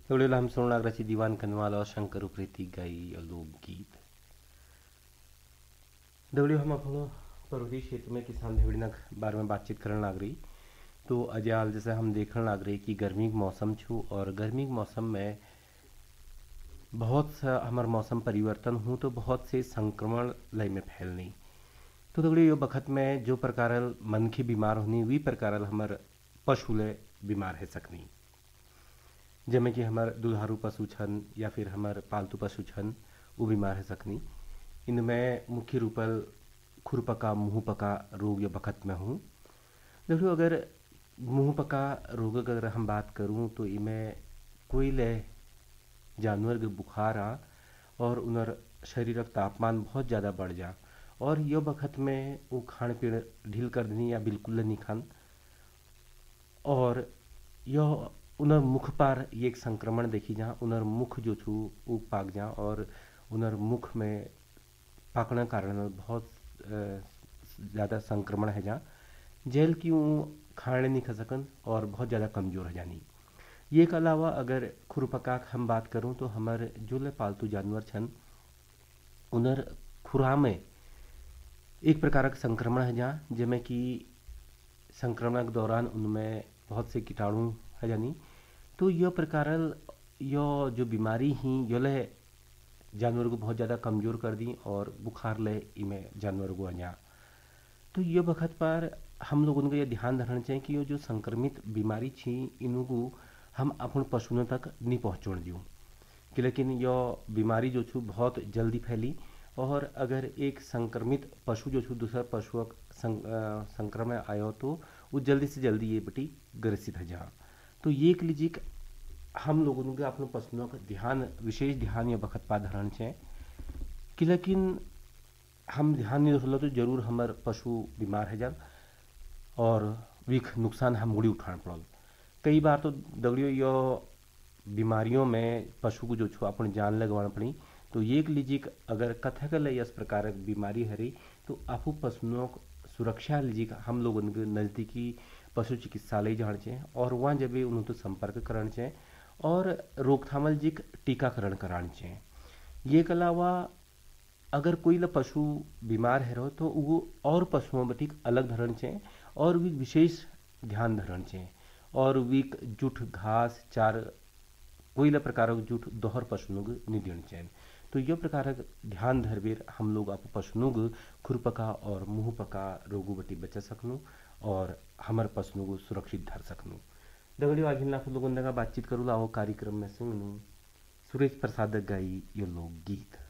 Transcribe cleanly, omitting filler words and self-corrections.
एवढेला हम सोनाग्राची दीवान कनवाला और शंकर उप्रेती गाई और लोकगीत दवड़ियो हम अपनो पर्वतीय क्षेत्र में किसान भेड़ी बारे में बातचीत करने लग रही। तो अजयाल जैसे हम देखने लग रही कि गर्मी के मौसम छू और गर्मी के मौसम में बहुत सा हमार मौसम परिवर्तन हूँ तो बहुत से संक्रमण लय में फैलनी। तो दगड़ी यो बखत में जो प्रकार मनखी बीमार होनी वी प्रकार हमार पशु लय बीमार है सकनी। जैमे कि हमार दुधारू पशु छन या फिर हमार पालतू पशु छन वो बीमार है सकनी। इनमें मुख्य रूपल खुरपका मुंह पका रोग या बखत में हूँ। देखो अगर मुंह पका रोग अगर हम बात करूँ तो इमें कोई ले जानवर के बुखार आ और उनर शरीर का तापमान बहुत ज़्यादा बढ़ जा और यो बखत में वो खान पीन ढील कर देनी या बिल्कुल नहीं खान और यह उनर मुख पर ये एक संक्रमण देखी जहाँ उनर मुख जो छू वो पाक जा और उनर मुख में पाकने कारण बहुत ज़्यादा संक्रमण है जहाँ जेल की वो खाने नहीं खा सकन और बहुत ज़्यादा कमज़ोर है जानी। ये के अलावा अगर खुरपका हम बात करूँ तो हमारे जो ले पालतू जानवर छन उनर खुरा में एक प्रकार का संक्रमण है जहाँ जिसमें कि संक्रमण के दौरान उनमें बहुत से कीटाणु है जानी। तो यह प्रकार यो जो बीमारी ही यो ले जानवर को बहुत ज़्यादा कमज़ोर कर दी और बुखार ले इमें जानवर को अजा। तो ये वक्त पर हम लोगों को ये ध्यान रखना चाहिए कि ये जो संक्रमित बीमारी छी इनको हम अपन पशुओं तक नहीं पहुँचने दूँ कि लेकिन यह बीमारी जो छू बहुत जल्दी फैली और अगर एक संक्रमित पशु जो छू दूसरा पशु संक्रमण आयो तो वो जल्दी से जल्दी ये बेटी ग्रसित है जहाँ। तो ये एक लीजिए कि हम लोगों को अपने पशुओं का ध्यान विशेष ध्यान या बखत पा धरण चाहिए कि लेकिन हम ध्यान नहीं रखलो तो जरूर हमार पशु बीमार है जान और विख नुकसान हम मुड़ी उठाना पड़ल। कई बार तो दगड़ियों यो बीमारियों में पशु को जो छो अपन जान लगवाना पड़ी। तो ये लीजिए कि अगर कथा कर इस प्रकार की बीमारी हरी तो आपू पशुओं सुरक्षा लीजिए हम लोगों के नज़दीकी पशु चिकित्सालय जाना चाहिए और वहाँ जब उन्होंने तो संपर्क कराना चाहिए और रोकथाम जी टीकाकरण कराना चाहिए। ये के अलावा अगर कोई ला पशु बीमार है रहो तो वो और पशुओं बटिक अलग धरण चाहिए और भी विशेष ध्यान धरण चाहिए और वीक जुठ घास चार कोई ला प्रकार जुठ दोहर पशुओं को नहीं देना चाहिए। तो यह प्रकार ध्यान धरबेर हम लोग आप पशुओं को खुरपका और मुंह पका रोगों बटी बचा सकूँ और हमारे पशुओं को सुरक्षित धर सकूँ। दगड़ियों आगे लाख लोगों ने बातचीत करूँ आओ कार्यक्रम में सुनूँ सुरेश प्रसाद गाई ये लोक गीत।